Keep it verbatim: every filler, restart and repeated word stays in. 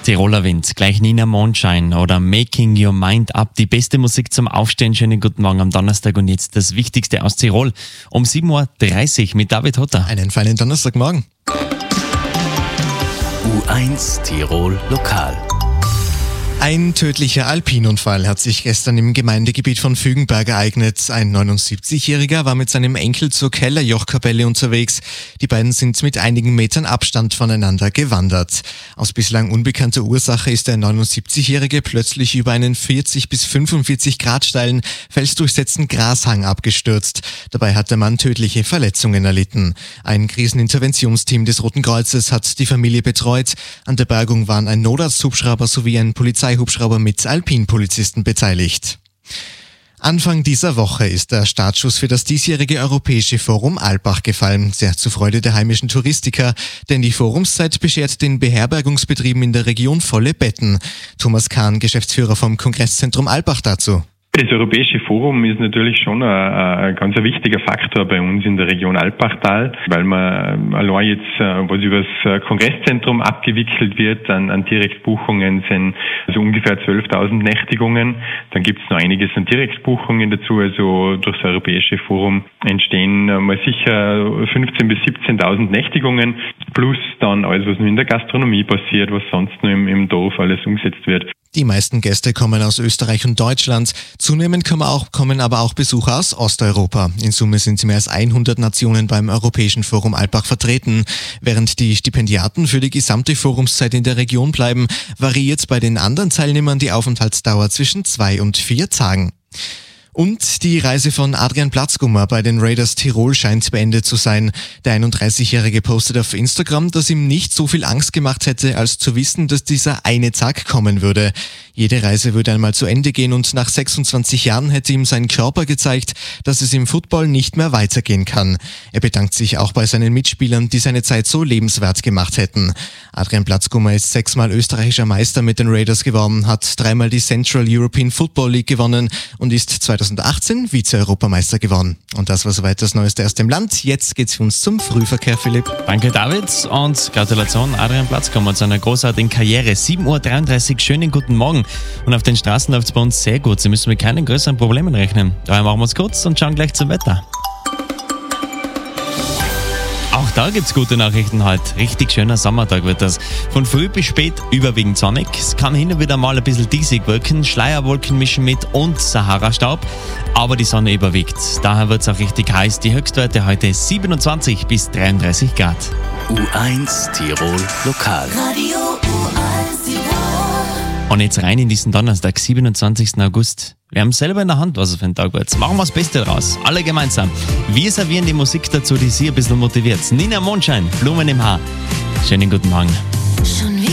Tiroler Wind, gleich Nina Mondschein oder Making Your Mind Up. Die beste Musik zum Aufstehen. Schönen guten Morgen am Donnerstag und jetzt das Wichtigste aus Tirol um sieben Uhr dreißig mit David Hotter. Einen feinen Donnerstagmorgen. U eins Tirol Lokal. Ein tödlicher Alpinunfall hat sich gestern im Gemeindegebiet von Fügenberg ereignet. Ein neunundsiebzigjähriger war mit seinem Enkel zur Kellerjochkapelle unterwegs. Die beiden sind mit einigen Metern Abstand voneinander gewandert. Aus bislang unbekannter Ursache ist der neunundsiebzigjährige plötzlich über einen vierzig bis fünfundvierzig Grad steilen, felsdurchsetzten Grashang abgestürzt. Dabei hat der Mann tödliche Verletzungen erlitten. Ein Kriseninterventionsteam des Roten Kreuzes hat die Familie betreut. An der Bergung waren ein Notarzthubschrauber sowie ein Polizei Hubschrauber mit Alpinpolizisten beteiligt. Anfang dieser Woche ist der Startschuss für das diesjährige Europäische Forum Alpbach gefallen, sehr zur Freude der heimischen Touristiker, denn die Forumszeit beschert den Beherbergungsbetrieben in der Region volle Betten. Thomas Kahn, Geschäftsführer vom Kongresszentrum Alpbach, dazu. Das Europäische Forum ist natürlich schon ein, ein ganz ein wichtiger Faktor bei uns in der Region Alpbachtal, weil man allein jetzt, was über das Kongresszentrum abgewickelt wird, an, an Direktbuchungen sind also ungefähr zwölftausend Nächtigungen. Dann gibt es noch einiges an Direktbuchungen dazu, also durch das Europäische Forum entstehen mal sicher fünfzehntausend bis siebzehntausend Nächtigungen, plus dann alles, was nur in der Gastronomie passiert, was sonst nur im, im Dorf alles umgesetzt wird. Die meisten Gäste kommen aus Österreich und Deutschland. Zunehmend kommen, auch, kommen aber auch Besucher aus Osteuropa. In Summe sind mehr als hundert Nationen beim Europäischen Forum Alpbach vertreten. Während die Stipendiaten für die gesamte Forumszeit in der Region bleiben, variiert bei den anderen Teilnehmern die Aufenthaltsdauer zwischen zwei und vier Tagen. Und die Reise von Adrian Platzgummer bei den Raiders Tirol scheint beendet zu sein. Der einunddreißigjährige postet auf Instagram, dass ihm nicht so viel Angst gemacht hätte, als zu wissen, dass dieser eine Tag kommen würde. Jede Reise würde einmal zu Ende gehen und nach sechsundzwanzig Jahren hätte ihm sein Körper gezeigt, dass es im Football nicht mehr weitergehen kann. Er bedankt sich auch bei seinen Mitspielern, die seine Zeit so lebenswert gemacht hätten. Adrian Platzgummer ist sechsmal österreichischer Meister mit den Raiders geworden, hat dreimal die Central European Football League gewonnen und ist zweitausendachtzehn Vize-Europameister geworden. Und das war soweit das Neueste aus dem Land. Jetzt geht's für uns zum Frühverkehr, Philipp. Danke, David, und Gratulation Adrian Platzgummer zu einer großartigen Karriere. sieben Uhr dreiunddreißig, schönen guten Morgen. Und auf den Straßen läuft es bei uns sehr gut. Sie müssen mit keinen größeren Problemen rechnen. Daher machen wir es kurz und schauen gleich zum Wetter. Auch da gibt's gute Nachrichten heute. Richtig schöner Sommertag wird das. Von früh bis spät überwiegend sonnig. Es kann hin und wieder mal ein bisschen diesig wirken. Schleierwolken mischen mit und Sahara-Staub. Aber die Sonne überwiegt. Daher wird's auch richtig heiß. Die Höchstwerte heute siebenundzwanzig bis dreiunddreißig Grad. U eins Tirol Lokal. Radio U eins Tirol. Und jetzt rein in diesen Donnerstag, siebenundzwanzigsten August. Wir haben selber in der Hand, was es für ein Tag wird. Machen wir das Beste draus. Alle gemeinsam. Wir servieren die Musik dazu, die Sie ein bisschen motiviert. Nina Mondschein, Blumen im Haar. Schönen guten Morgen. Schon